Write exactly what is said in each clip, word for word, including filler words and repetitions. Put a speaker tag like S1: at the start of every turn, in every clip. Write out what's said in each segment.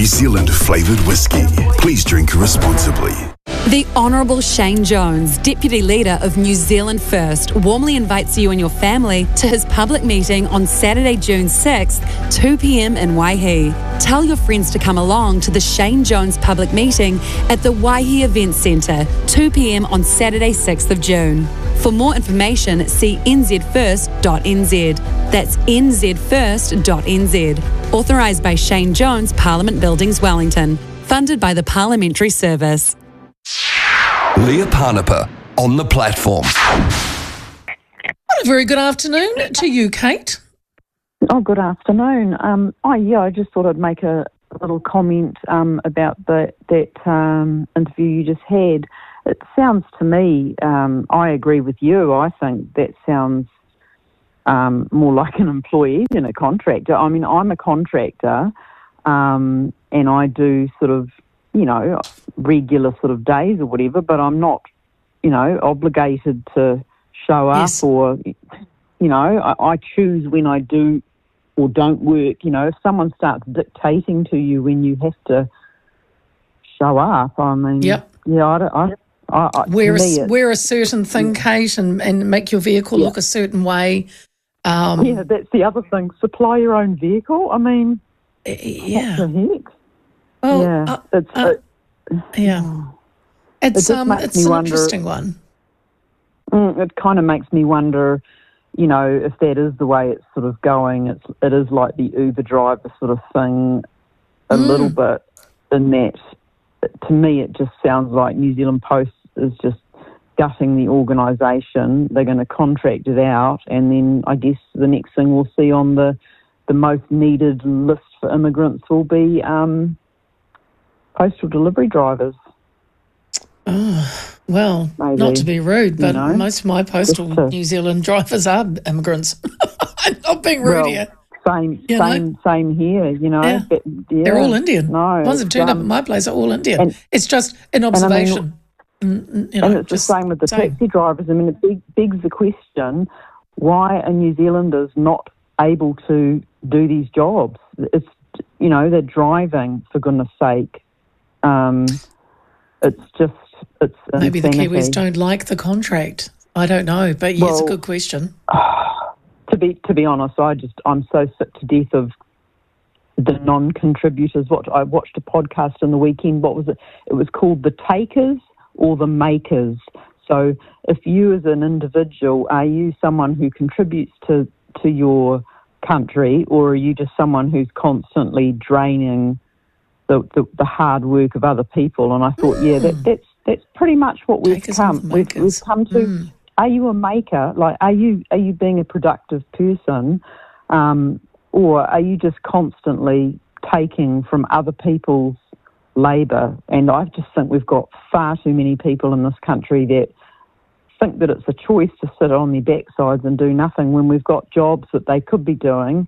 S1: New Zealand flavoured whiskey. Please drink responsibly.
S2: The Honourable Shane Jones, Deputy Leader of New Zealand First, warmly invites you and your family to his public meeting on Saturday, June sixth, two p.m. in Waihi. Tell your friends to come along to the Shane Jones public meeting at the Waihi Event Centre, two p.m. on Saturday, sixth of June. For more information, see n z first dot n z. That's n z first dot n z. Authorised by Shane Jones, Parliament Buildings, Wellington. Funded by the Parliamentary Service.
S1: Leah Parnapa on the platform.
S3: A very good afternoon to you, Kate.
S4: Oh, good afternoon. Um, oh, yeah, I just thought I'd make a little comment um, about the, that um, interview you just had. It sounds to me, um, I agree with you, I think that sounds um, more like an employee than a contractor. I mean, I'm a contractor um, and I do sort of, you know, regular sort of days or whatever, but I'm not, you know, obligated to show up
S3: Yes.
S4: or, you know, I, I choose when I do or don't work. You know, if someone starts dictating to you when you have to show up, I mean,
S3: Yep.
S4: yeah, I don't, I, I, I,
S3: Wear
S4: to
S3: a,
S4: me it's-
S3: wear a certain thing, Kate, and, and make your vehicle
S4: Yeah.
S3: look a certain way. Um,
S4: yeah, that's the other thing. Supply your own vehicle. I mean,
S3: yeah.
S4: what the heck?
S3: Well,
S4: yeah,
S3: uh,
S4: it's
S3: uh,
S4: it,
S3: yeah. It's
S4: just
S3: um,
S4: makes
S3: it's
S4: me
S3: an
S4: wonder-
S3: interesting one.
S4: mm, it kind of makes me wonder, you know, if that is the way it's sort of going. It's it is like the Uber driver sort of thing, a
S3: Mm.
S4: little bit. In that, to me, it just sounds like New Zealand Post is just gutting the organisation. They're going to contract it out, and then I guess the next thing we'll see on the the most needed list for immigrants will be um, postal delivery drivers.
S3: Oh, well,
S4: Maybe,
S3: not to be rude, but
S4: you know,
S3: most of my postal
S4: just to-
S3: New Zealand drivers are immigrants. I'm not being rude
S4: Well,
S3: here.
S4: Same,
S3: You know?
S4: same, same here. You know,
S3: Yeah.
S4: but, yeah,
S3: They're all Indian.
S4: No,
S3: The ones that
S4: it's,
S3: turned up
S4: um,
S3: at my place are all Indian.
S4: and-
S3: it's just an
S4: I mean,
S3: observation. Mm, you know,
S4: and it's
S3: just
S4: the same with the
S3: saying.
S4: taxi drivers. I mean, it beg, begs the question: why are New Zealanders not able to do these jobs? It's, you know, they're driving, for goodness sake. Um, it's just, it's
S3: Maybe the
S4: insanity.
S3: Kiwis don't like the contract. I don't know, but yeah, it's a
S4: Well,
S3: good question.
S4: To be to be honest, I just I'm so sick to death of the non-contributors. What I watched a podcast on the weekend. What was it? It was called The Takers or The Makers. So if you as an individual, are you someone who contributes to to your country, or are you just someone who's constantly draining the the, the hard work of other people? And I thought, mm. yeah, that, that's that's pretty much what we've
S3: Takers
S4: come.
S3: and
S4: We've,
S3: makers.
S4: we've come to.
S3: Mm.
S4: Are you a maker? Like, are you are you being a productive person, um, or are you just constantly taking from other people's labour? And I just think we've got far too many people in this country that think that it's a choice to sit on their backsides and do nothing when we've got jobs that they could be doing.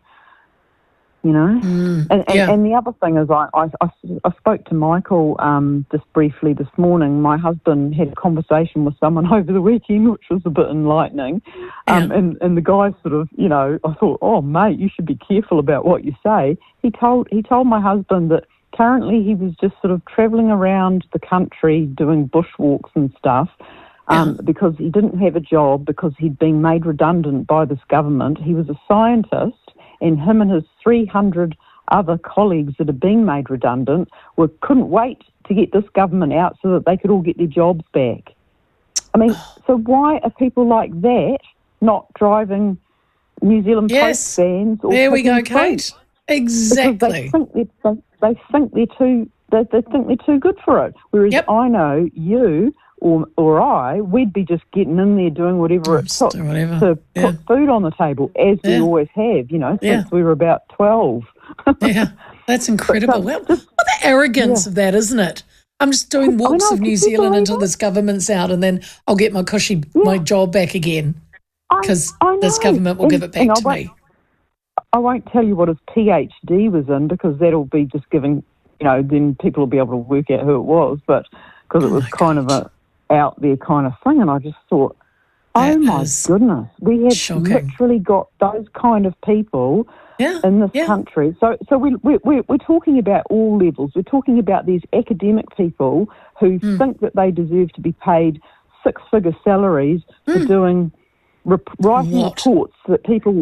S4: You know,
S3: Mm,
S4: and, and,
S3: yeah.
S4: and the other thing is, I, I, I, I spoke to Michael um, just briefly this morning. My husband had a conversation with someone over the weekend, which was a bit enlightening. Um,
S3: Yeah.
S4: and, and the guy sort of, you know, I thought, oh, mate, you should be careful about what you say. He told he told my husband that currently he was just sort of travelling around the country doing bushwalks and stuff. Um,
S3: Yeah.
S4: because he didn't have a job, because he'd been made redundant by this government. He was a scientist, and him and his three hundred other colleagues that had been made redundant were couldn't wait to get this government out so that they could all get their jobs back. I mean, so why are people like that not driving New Zealand
S3: Yes.
S4: Post vans? Or
S3: There we go,
S4: picking fruit?
S3: Kate. Exactly.
S4: Because they think they're, they, they think they're too they, they think they're too good for it. Whereas
S3: Yep.
S4: I know you or or I, we'd be just getting in there doing whatever it
S3: Just
S4: took
S3: do whatever.
S4: to
S3: Yeah.
S4: put food on the table, as
S3: Yeah.
S4: we always have, you know, since
S3: Yeah.
S4: we were about twelve.
S3: Yeah, that's incredible.
S4: But,
S3: Well,
S4: um, just-
S3: what the arrogance
S4: yeah.
S3: of that, isn't it? I'm just doing
S4: I
S3: walks
S4: know,
S3: of New
S4: can you
S3: Zealand
S4: believe
S3: until
S4: it?
S3: this government's out, and then I'll get my cushy, my job back again,
S4: I-
S3: because
S4: I
S3: this
S4: know.
S3: government will
S4: And-
S3: give it
S4: and
S3: back
S4: I
S3: to
S4: won't-
S3: me.
S4: I won't tell you what his PhD was in, because that'll be just giving, you know, then people will be able to work out who it was, but because
S3: Oh
S4: it was
S3: my
S4: kind
S3: God.
S4: of a out there kind of thing. And I just thought, Oh
S3: That
S4: my
S3: is
S4: goodness. We have
S3: shocking.
S4: literally got those kind of people
S3: Yeah,
S4: in this
S3: yeah.
S4: country. So so we, we, we, we're talking about all levels. We're talking about these academic people who
S3: Mm.
S4: think that they deserve to be paid six-figure salaries for
S3: Mm.
S4: doing rep- writing
S3: What?
S4: reports that people